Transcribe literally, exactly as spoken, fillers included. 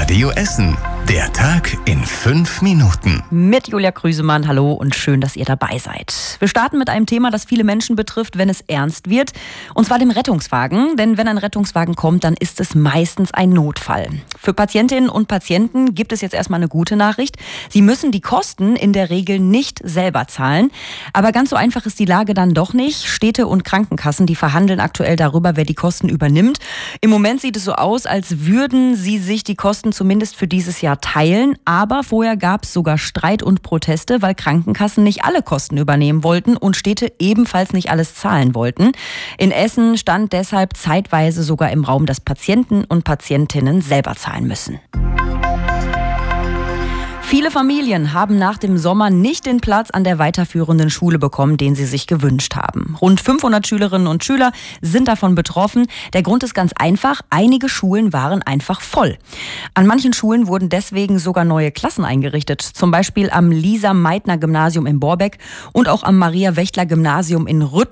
Radio Essen. Der Tag in fünf Minuten. Mit Julia Krüsemann, hallo und schön, dass ihr dabei seid. Wir starten mit einem Thema, das viele Menschen betrifft, wenn es ernst wird. Und zwar dem Rettungswagen. Denn wenn ein Rettungswagen kommt, dann ist es meistens ein Notfall. Für Patientinnen und Patienten gibt es jetzt erstmal eine gute Nachricht. Sie müssen die Kosten in der Regel nicht selber zahlen. Aber ganz so einfach ist die Lage dann doch nicht. Städte und Krankenkassen, die verhandeln aktuell darüber, wer die Kosten übernimmt. Im Moment sieht es so aus, als würden sie sich die Kosten zumindest für dieses Jahr teilen. Aber vorher gab es sogar Streit und Proteste, weil Krankenkassen nicht alle Kosten übernehmen wollten und Städte ebenfalls nicht alles zahlen wollten. In Essen stand deshalb zeitweise sogar im Raum, dass Patienten und Patientinnen selber zahlen müssen. Viele Familien haben nach dem Sommer nicht den Platz an der weiterführenden Schule bekommen, den sie sich gewünscht haben. Rund fünfhundert Schülerinnen und Schüler sind davon betroffen. Der Grund ist ganz einfach, einige Schulen waren einfach voll. An manchen Schulen wurden deswegen sogar neue Klassen eingerichtet. Zum Beispiel am Lisa-Meitner-Gymnasium in Borbeck und auch am Maria-Wächtler-Gymnasium in Rütten.